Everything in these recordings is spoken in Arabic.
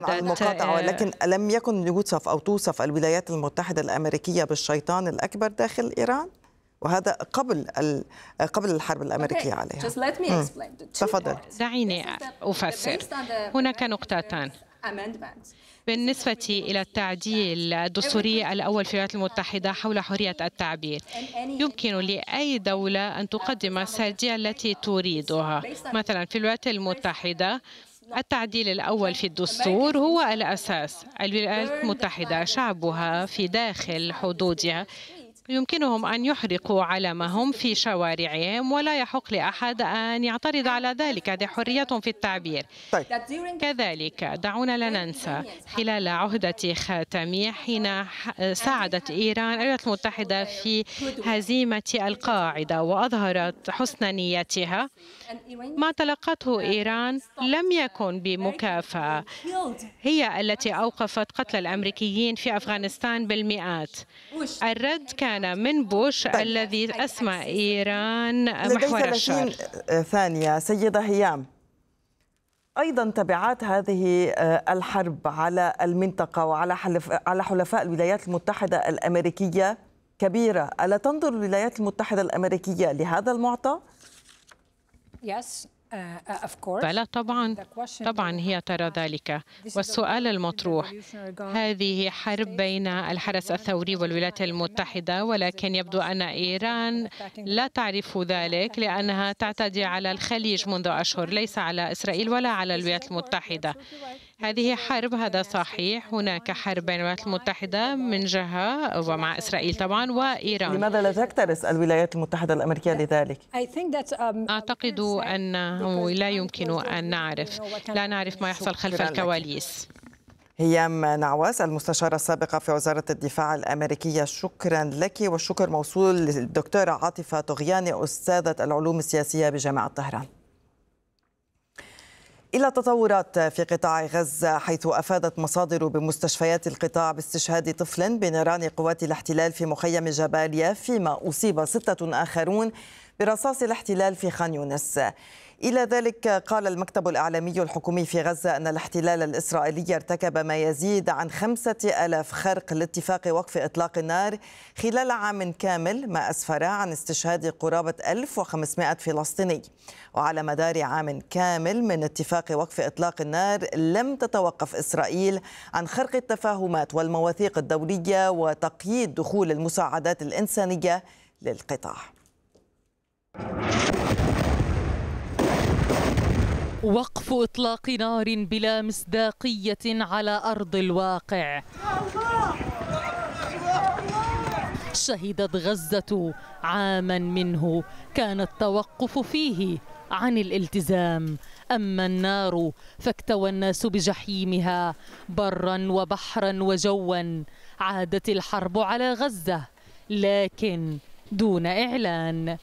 على المقاطعة، ولكن ألم يكن يوصف أو توصف الولايات المتحدة الأمريكية بالشيطان الأكبر داخل إيران؟ وهذا قبل الحرب الأمريكية عليها. تفضل. دعيني أفسر. هناك نقطتان. بالنسبة إلى التعديل الدستوري الأول في الولايات المتحدة حول حرية التعبير، يمكن لأي دولة أن تقدم السردية التي تريدها. مثلا في الولايات المتحدة التعديل الأول في الدستور هو الأساس. الولايات المتحدة شعبها في داخل حدودها يمكنهم أن يحرقوا علمهم في شوارعهم ولا يحق لأحد أن يعترض على ذلك. هذه حرية في التعبير. كذلك دعونا لا ننسى خلال عهدة خاتمي حين ساعدت إيران الولايات المتحدة في هزيمة القاعدة وأظهرت حسن نيتها، ما تلقته إيران لم يكن بمكافأة. هي التي أوقفت قتل الأمريكيين في أفغانستان بالمئات. الرد كان من بوش الذي أسمى إيران محور الشر. 30 ثانية سيدة هيام، أيضا تبعات هذه الحرب على المنطقة وعلى حلفاء الولايات المتحدة الأمريكية كبيرة. ألا تنظر الولايات المتحدة الأمريكية لهذا المعطى؟ بلى طبعا هي ترى ذلك. والسؤال المطروح، هذه حرب بين الحرس الثوري والولايات المتحدة، ولكن يبدو أن إيران لا تعرف ذلك لأنها تعتدي على الخليج منذ أشهر، ليس على إسرائيل ولا على الولايات المتحدة. هذه حرب، هذا صحيح. هناك حرب بين الولايات المتحدة من جهة ومع إسرائيل طبعا وإيران. لماذا لا تكترث الولايات المتحدة الأمريكية لذلك؟ أعتقد أنه لا يمكن أن لا نعرف ما يحصل خلف الكواليس. هيام نعواس المستشارة السابقة في وزارة الدفاع الأمريكية، شكرا لك. والشكر موصول للدكتورة عاطفة طغياني أستاذة العلوم السياسية بجامعة طهران. إلى تطورات في قطاع غزة، حيث أفادت مصادر بمستشفيات القطاع باستشهاد طفل بنيران قوات الاحتلال في مخيم جباليا، فيما أصيب 6 آخرون برصاص الاحتلال في خان يونس. إلى ذلك قال المكتب الإعلامي الحكومي في غزة أن الاحتلال الإسرائيلي ارتكب ما يزيد عن 5000 خرق لاتفاق وقف إطلاق النار خلال عام كامل، ما أسفر عن استشهاد قرابة 1500 فلسطيني. وعلى مدار عام كامل من اتفاق وقف إطلاق النار لم تتوقف إسرائيل عن خرق التفاهمات والمواثيق الدولية وتقييد دخول المساعدات الإنسانية للقطاع. وقف إطلاق نار بلا مصداقية على أرض الواقع. شهدت غزة عاما منه كان التوقف فيه عن الالتزام. أما النار فاكتوى الناس بجحيمها برا وبحرا وجوا. عادت الحرب على غزة لكن دون إعلان.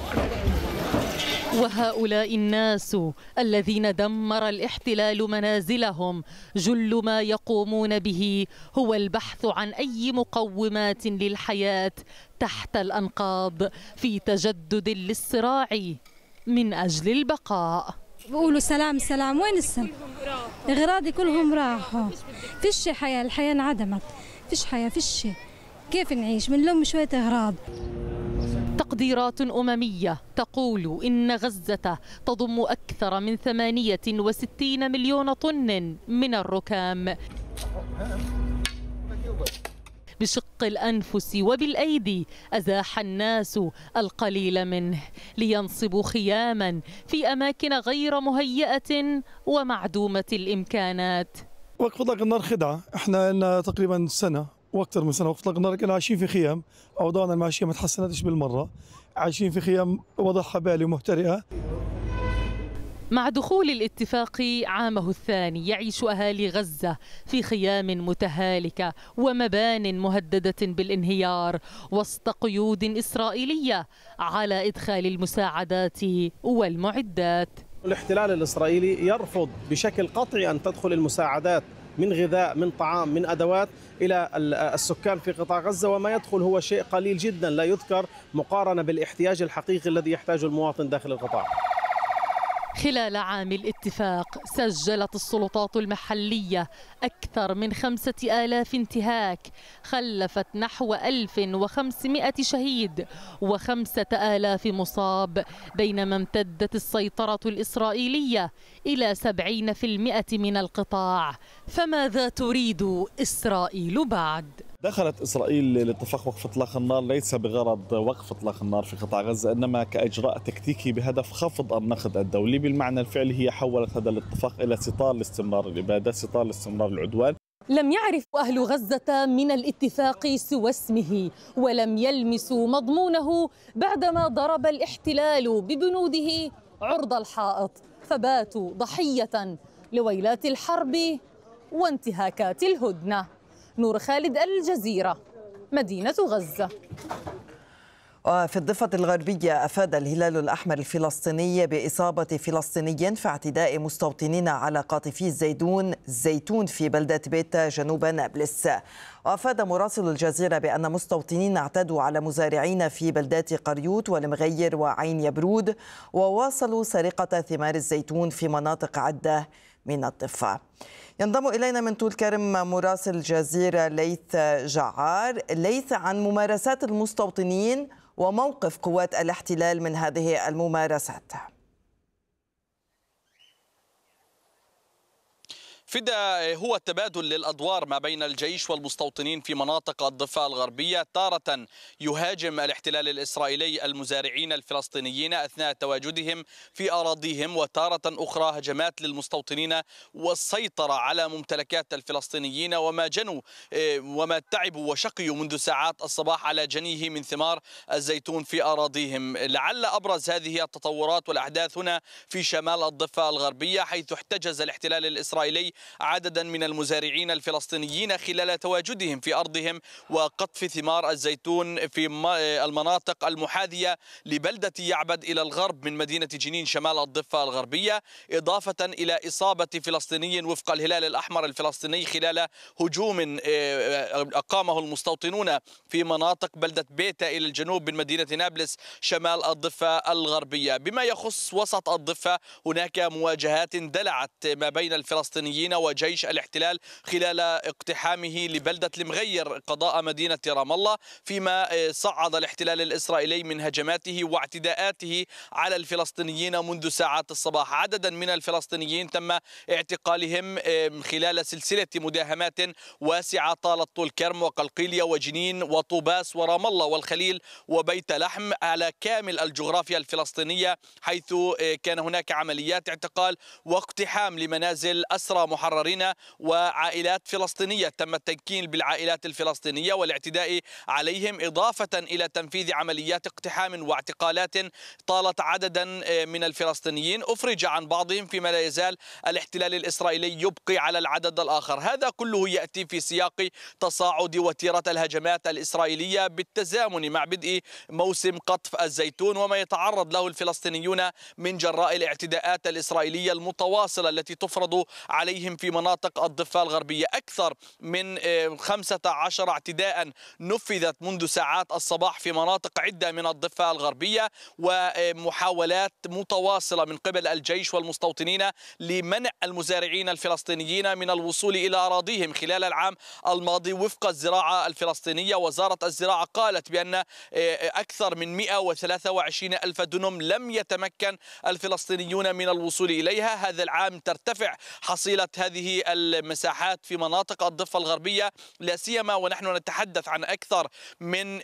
وهؤلاء الناس الذين دمر الاحتلال منازلهم جل ما يقومون به هو البحث عن أي مقومات للحياة تحت الأنقاض في تجدد للصراع من أجل البقاء. بيقولوا سلام سلام، وين السلام؟ أغراضي كلهم راحوا، فيش حياة، الحياة انعدمت، فيش حياة، فيش. كيف نعيش من لهم شوية أغراض؟ تقديرات أممية تقول إن غزة تضم أكثر من 68 مليون طن من الركام. بشق الأنفس وبالأيدي أزاح الناس القليل منه لينصبوا خياما في أماكن غير مهيئة ومعدومة الإمكانات. وقف إطلاق النار خدعة. احنا لنا تقريبا سنة واكثر من سنه وقف اطلاق النار كنا عايشين في خيام، اوضاعنا المعيشيه ما تحسنتش بالمره، عايشين في خيام وضعها بالي ومهترئه. مع دخول الاتفاق عامه الثاني يعيش اهالي غزه في خيام متهالكه ومبان مهدده بالانهيار وسط قيود اسرائيليه على ادخال المساعدات والمعدات. الاحتلال الاسرائيلي يرفض بشكل قطعي ان تدخل المساعدات من غذاء، من طعام، من أدوات إلى السكان في قطاع غزة، وما يدخل هو شيء قليل جدا لا يذكر مقارنة بالاحتياج الحقيقي الذي يحتاجه المواطن داخل القطاع. خلال عام الاتفاق سجلت السلطات المحلية أكثر من 5000 انتهاك خلفت نحو 1500 شهيد و5000 مصاب، بينما امتدت السيطرة الإسرائيلية إلى 70% من القطاع. فماذا تريد إسرائيل بعد؟ دخلت إسرائيل لاتفاق وقف إطلاق النار ليس بغرض وقف إطلاق النار في قطاع غزة، إنما كإجراء تكتيكي بهدف خفض النقد الدولي. بالمعنى الفعلي هي حولت هذا الاتفاق إلى ستار لاستمرار الإبادة، ستار لاستمرار العدوان. لم يعرف أهل غزة من الاتفاق سوى اسمه، ولم يلمسوا مضمونه بعدما ضرب الاحتلال ببنوده عرض الحائط، فباتوا ضحية لويلات الحرب وانتهاكات الهدنة. نور خالد، الجزيرة، مدينة غزة. وفي الضفة الغربية أفاد الهلال الأحمر الفلسطيني بإصابة فلسطيني في اعتداء مستوطنين على قاطفي زيتون في بلدة بيتا جنوب نابلس. وأفاد مراسل الجزيرة بأن مستوطنين اعتدوا على مزارعين في بلدات قريوت والمغير وعين يبرود، وواصلوا سرقة ثمار الزيتون في مناطق عدة من الضفة. ينضم إلينا من طول كرم مراسل الجزيرة ليث جعار. ليث، عن ممارسات المستوطنين وموقف قوات الاحتلال من هذه الممارسات. فدا، هو تبادل للأدوار ما بين الجيش والمستوطنين في مناطق الضفة الغربية. تارة يهاجم الاحتلال الإسرائيلي المزارعين الفلسطينيين أثناء تواجدهم في أراضيهم، وتارة أخرى هجمات للمستوطنين والسيطرة على ممتلكات الفلسطينيين وما جنوا وما تعبوا وشقيوا منذ ساعات الصباح على جنيه من ثمار الزيتون في أراضيهم. لعل أبرز هذه التطورات والأحداث هنا في شمال الضفة الغربية، حيث احتجز الاحتلال الإسرائيلي عددا من المزارعين الفلسطينيين خلال تواجدهم في أرضهم وقطف ثمار الزيتون في المناطق المحاذية لبلدة يعبد إلى الغرب من مدينة جنين شمال الضفة الغربية، إضافة إلى إصابة فلسطيني وفق الهلال الأحمر الفلسطيني خلال هجوم أقامه المستوطنون في مناطق بلدة بيتا إلى الجنوب من مدينة نابلس شمال الضفة الغربية. بما يخص وسط الضفة، هناك مواجهات اندلعت ما بين الفلسطينيين وجيش الاحتلال خلال اقتحامه لبلدة المغير قضاء مدينة رام الله، فيما صعد الاحتلال الإسرائيلي من هجماته واعتداءاته على الفلسطينيين منذ ساعات الصباح. عددا من الفلسطينيين تم اعتقالهم خلال سلسلة مداهمات واسعة طالت طول كرم وقلقيلية وجنين وطوباس ورام الله والخليل وبيت لحم على كامل الجغرافيا الفلسطينية، حيث كان هناك عمليات اعتقال واقتحام لمنازل أسرى محررين وعائلات فلسطينية. تم التنكيل بالعائلات الفلسطينية والاعتداء عليهم، إضافة إلى تنفيذ عمليات اقتحام واعتقالات طالت عددا من الفلسطينيين. أفرج عن بعضهم، فيما لا يزال الاحتلال الإسرائيلي يبقي على العدد الآخر. هذا كله يأتي في سياق تصاعد وتيرة الهجمات الإسرائيلية بالتزامن مع بدء موسم قطف الزيتون وما يتعرض له الفلسطينيون من جراء الاعتداءات الإسرائيلية المتواصلة التي تفرض عليهم في مناطق الضفة الغربية. أكثر من 15 اعتداء نفذت منذ ساعات الصباح في مناطق عدة من الضفة الغربية، ومحاولات متواصلة من قبل الجيش والمستوطنين لمنع المزارعين الفلسطينيين من الوصول إلى أراضيهم. خلال العام الماضي وفق الزراعة الفلسطينية، وزارة الزراعة قالت بأن أكثر من 123 ألف دنم لم يتمكن الفلسطينيون من الوصول إليها. هذا العام ترتفع حصيلة هذه المساحات في مناطق الضفة الغربية، لا سيما ونحن نتحدث عن أكثر من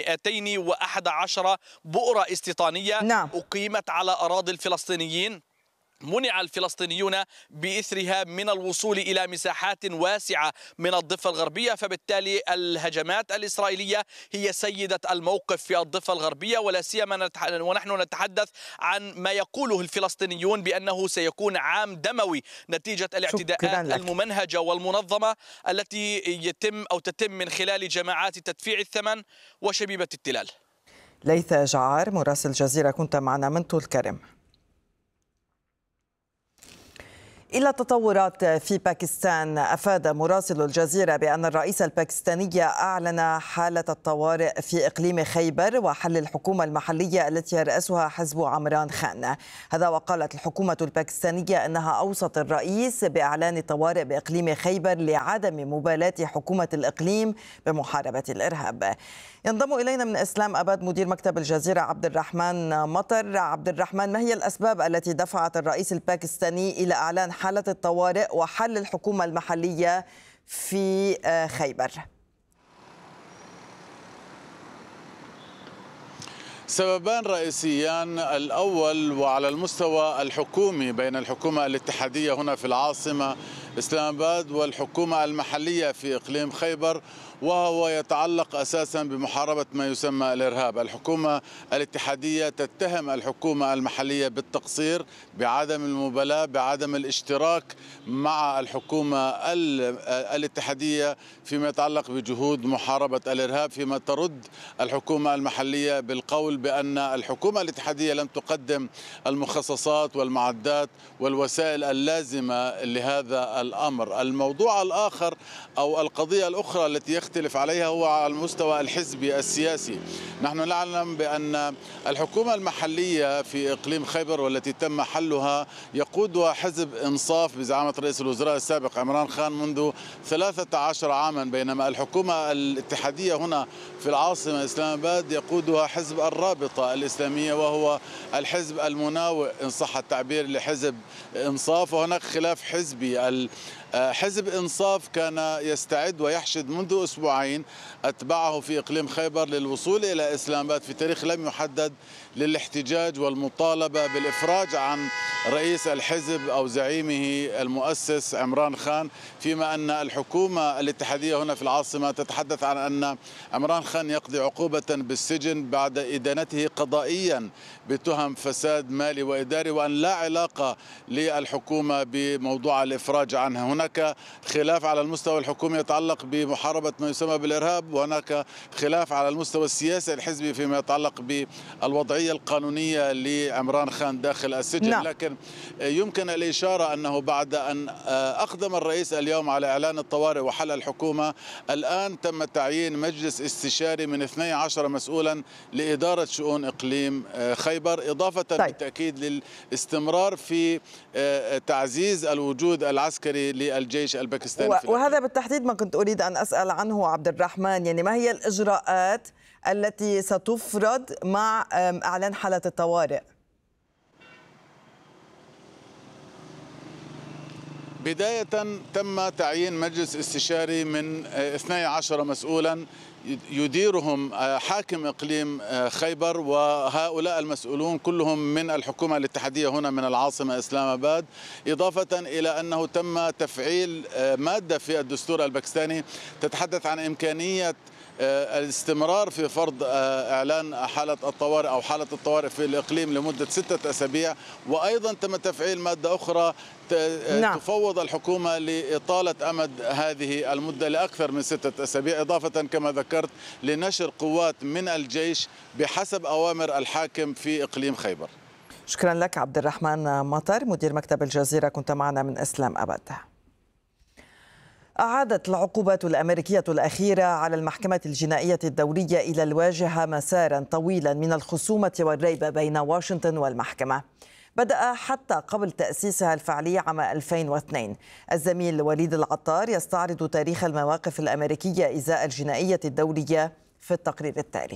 211 بؤرة استيطانية أقيمت على أراضي الفلسطينيين. منع الفلسطينيون بإثرها من الوصول إلى مساحات واسعة من الضفة الغربية، فبالتالي الهجمات الإسرائيلية هي سيدة الموقف في الضفة الغربية، ولا سيما ونحن نتحدث عن ما يقوله الفلسطينيون بأنه سيكون عام دموي نتيجة الاعتداءات الممنهجة والمنظمة التي تتم من خلال جماعات تدفيع الثمن وشبيبة التلال. ليث جعار مراسل الجزيرة كنت معنا من طول كرم. إلى تطورات في باكستان. أفاد مراسل الجزيرة بأن الرئيس الباكستاني أعلن حالة الطوارئ في إقليم خيبر وحل الحكومة المحلية التي يرأسها حزب عمران خان. هذا وقالت الحكومة الباكستانية أنها أوصت الرئيس بإعلان الطوارئ بإقليم خيبر لعدم مبالاة حكومة الإقليم بمحاربة الإرهاب. ينضم إلينا من إسلام أباد مدير مكتب الجزيرة عبد الرحمن مطر. عبد الرحمن، ما هي الأسباب التي دفعت الرئيس الباكستاني إلى إعلان حالة الطوارئ وحل الحكومة المحلية في خيبر؟ سببان رئيسيان. الأول وعلى المستوى الحكومي بين الحكومة الاتحادية هنا في العاصمة إسلام آباد والحكومة المحلية في إقليم خيبر، وهو يتعلق أساسا بمحاربة ما يسمى الإرهاب. الحكومة الاتحادية تتهم الحكومة المحلية بالتقصير، بعدم المبالاة، بعدم الاشتراك مع الحكومة الاتحادية فيما يتعلق بجهود محاربة الإرهاب، فيما ترد الحكومة المحلية بالقول بأن الحكومة الاتحادية لم تقدم المخصصات والمعدات والوسائل اللازمة لهذا الأمر. الموضوع الآخر أو القضية الأخرى التي يختلف عليها هو على المستوى الحزبي السياسي. نحن نعلم بأن الحكومة المحلية في إقليم خيبر والتي تم حلها يقودها حزب إنصاف بزعامة رئيس الوزراء السابق عمران خان منذ 13 عاما، بينما الحكومة الاتحادية هنا في العاصمة إسلام آباد يقودها حزب الرابطة الإسلامية، وهو الحزب المناوئ إن صح التعبير لحزب إنصاف. وهناك خلاف حزبي. حزب إنصاف كان يستعد ويحشد منذ أسبوعين أتباعه في إقليم خيبر للوصول إلى إسلام آباد في تاريخ لم يحدد للاحتجاج والمطالبة بالإفراج عن رئيس الحزب أو زعيمه المؤسس عمران خان، فيما أن الحكومة الاتحادية هنا في العاصمة تتحدث عن أن عمران خان يقضي عقوبة بالسجن بعد إدانته قضائيا بتهم فساد مالي وإداري، وأن لا علاقة للحكومة بموضوع الإفراج عنه. هناك خلاف على المستوى الحكومي يتعلق بمحاربة ما يسمى بالإرهاب، وهناك خلاف على المستوى السياسي الحزبي فيما يتعلق بالوضعية القانونية لعمران خان داخل السجن. لكن يمكن الإشارة أنه بعد أن أقدم الرئيس اليوم على إعلان الطوارئ وحل الحكومة، الآن تم تعيين مجلس استشاري من 12 مسؤولا لإدارة شؤون إقليم خيبر، إضافة بالتأكيد للاستمرار في تعزيز الوجود العسكري للجيش الباكستاني. وهذا بالتحديد ما كنت أريد أن أسأل عنه عبد الرحمن، يعني ما هي الإجراءات التي ستفرض مع إعلان حالة الطوارئ؟ بداية تم تعيين مجلس استشاري من 12 مسؤولا يديرهم حاكم إقليم خيبر، وهؤلاء المسؤولون كلهم من الحكومة الاتحادية هنا من العاصمة إسلام آباد، إضافة إلى أنه تم تفعيل مادة في الدستور الباكستاني تتحدث عن إمكانية الاستمرار في فرض إعلان حالة الطوارئ أو حالة الطوارئ في الإقليم لمدة 6 أسابيع، وأيضا تم تفعيل مادة أخرى تفوض الحكومة لإطالة أمد هذه المدة لأكثر من 6 أسابيع، إضافة كما ذكرت لنشر قوات من الجيش بحسب أوامر الحاكم في إقليم خيبر. شكرا لك عبد الرحمن مطر مدير مكتب الجزيرة، كنت معنا من إسلام أباد. أعادت العقوبات الأمريكية الأخيرة على المحكمة الجنائية الدولية إلى الواجهة مسارا طويلا من الخصومة والريبة بين واشنطن والمحكمة، بدأ حتى قبل تأسيسها الفعلي عام 2002. الزميل وليد العطار يستعرض تاريخ المواقف الأمريكية إزاء الجنائية الدولية في التقرير التالي.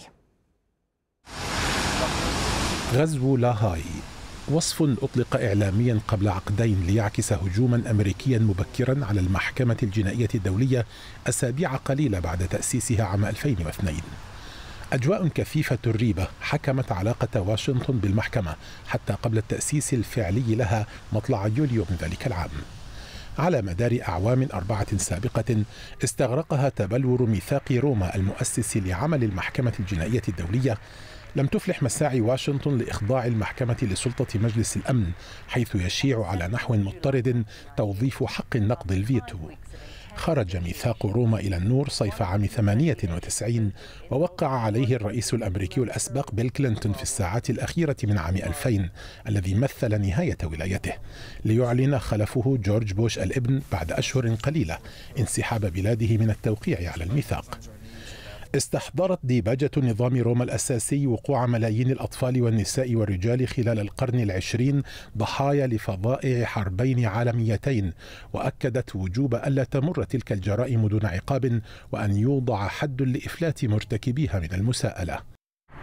غزو لاهاي وصف أطلق إعلاميا قبل عقدين ليعكس هجوما أمريكيا مبكرا على المحكمة الجنائية الدولية أسابيع قليلة بعد تأسيسها عام 2002. أجواء كثيفة الريبة حكمت علاقة واشنطن بالمحكمة حتى قبل التأسيس الفعلي لها مطلع يوليو من ذلك العام. على مدار أعوام 4 سابقة استغرقها تبلور ميثاق روما المؤسس لعمل المحكمة الجنائية الدولية، لم تفلح مساعي واشنطن لإخضاع المحكمة لسلطة مجلس الأمن، حيث يشيع على نحو مضطرد توظيف حق النقض الفيتو. خرج ميثاق روما إلى النور صيف عام 98 ووقع عليه الرئيس الأمريكي الأسبق بيل كلينتون في الساعات الأخيرة من عام 2000 الذي مثل نهاية ولايته، ليعلن خلفه جورج بوش الابن بعد أشهر قليلة انسحاب بلاده من التوقيع على الميثاق. استحضرت ديباجة نظام روما الأساسي وقوع ملايين الأطفال والنساء والرجال خلال القرن العشرين ضحايا لفظائع حربين عالميتين، وأكدت وجوب ألا تمر تلك الجرائم دون عقاب وأن يوضع حد لإفلات مرتكبيها من المساءلة.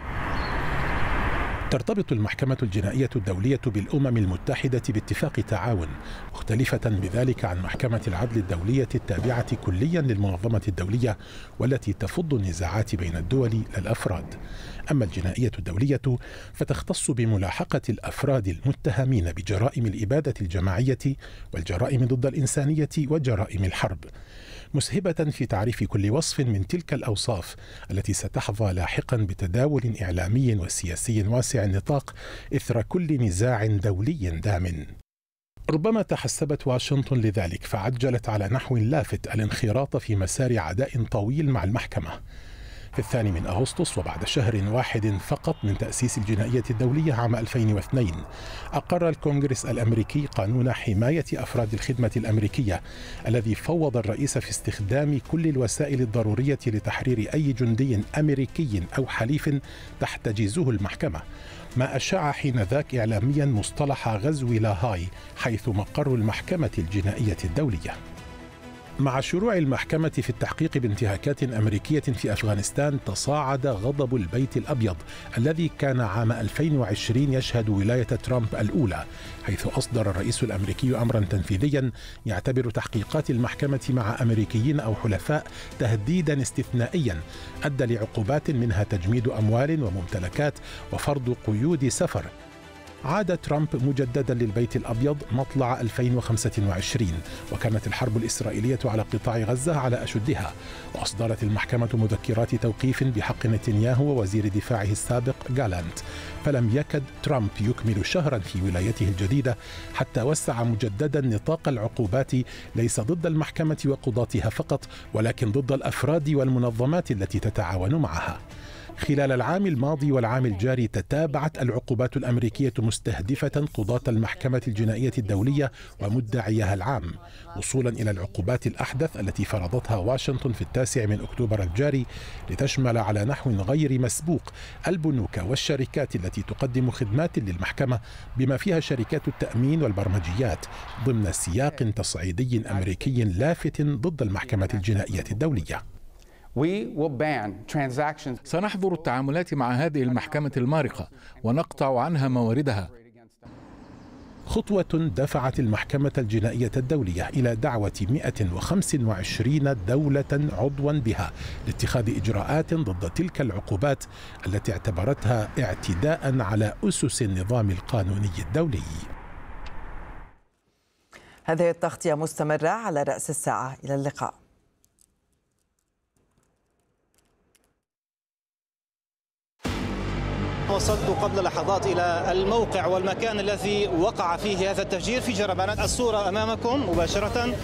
ترتبط المحكمة الجنائية الدولية بالأمم المتحدة باتفاق تعاون، مختلفة بذلك عن محكمة العدل الدولية التابعة كليا للمنظمة الدولية والتي تفض النزاعات بين الدول للأفراد. أما الجنائية الدولية فتختص بملاحقة الأفراد المتهمين بجرائم الإبادة الجماعية والجرائم ضد الإنسانية وجرائم الحرب، مسهبة في تعريف كل وصف من تلك الأوصاف التي ستحظى لاحقا بتداول إعلامي وسياسي واسع النطاق إثر كل نزاع دولي دام. ربما تحسبت واشنطن لذلك فعجلت على نحو لافت الانخراط في مسار عداء طويل مع المحكمة. في 2 أغسطس وبعد شهر واحد فقط من تأسيس الجنائية الدولية عام 2002 أقر الكونغرس الأمريكي قانون حماية أفراد الخدمة الأمريكية الذي فوض الرئيس في استخدام كل الوسائل الضرورية لتحرير أي جندي أمريكي أو حليف تحتجزه المحكمة، ما أشاع حينذاك إعلاميا مصطلح غزو لاهاي حيث مقر المحكمة الجنائية الدولية. مع شروع المحكمة في التحقيق بانتهاكات أمريكية في أفغانستان تصاعد غضب البيت الأبيض الذي كان عام 2020 يشهد ولاية ترامب الأولى، حيث أصدر الرئيس الأمريكي أمرا تنفيذيا يعتبر تحقيقات المحكمة مع أمريكيين أو حلفاء تهديدا استثنائيا أدى لعقوبات منها تجميد أموال وممتلكات وفرض قيود سفر. عاد ترامب مجددا للبيت الأبيض مطلع 2025 وكانت الحرب الإسرائيلية على قطاع غزة على أشدها، وأصدرت المحكمة مذكرات توقيف بحق نتنياهو ووزير دفاعه السابق جالانت، فلم يكد ترامب يكمل شهرا في ولايته الجديدة حتى وسع مجددا نطاق العقوبات ليس ضد المحكمة وقضاتها فقط ولكن ضد الأفراد والمنظمات التي تتعاون معها. خلال العام الماضي والعام الجاري تتابعت العقوبات الأمريكية مستهدفة قضاة المحكمة الجنائية الدولية ومدعيها العام، وصولا إلى العقوبات الأحدث التي فرضتها واشنطن في 9 أكتوبر الجاري لتشمل على نحو غير مسبوق البنوك والشركات التي تقدم خدمات للمحكمة بما فيها شركات التأمين والبرمجيات ضمن سياق تصعيدي أمريكي لافت ضد المحكمة الجنائية الدولية. سنحظر التعاملات مع هذه المحكمة المارقة ونقطع عنها مواردها. خطوة دفعت المحكمة الجنائية الدولية إلى دعوة 125 دولة عضوا بها لاتخاذ إجراءات ضد تلك العقوبات التي اعتبرتها اعتداء على أسس النظام القانوني الدولي. هذه التغطية مستمرة على رأس الساعة. إلى اللقاء. وصلت قبل لحظات إلى الموقع والمكان الذي وقع فيه هذا التفجير في جربانات. الصورة أمامكم مباشرة،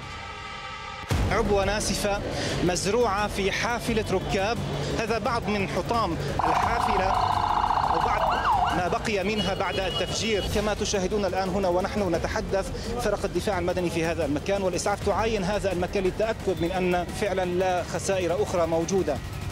عبوة ناسفة مزروعة في حافلة ركاب. هذا بعض من حطام الحافلة أو بعض ما بقي منها بعد التفجير. كما تشاهدون الآن هنا ونحن نتحدث، فرق الدفاع المدني في هذا المكان والإسعاف تعاين هذا المكان للتأكد من أن فعلا لا خسائر أخرى موجودة.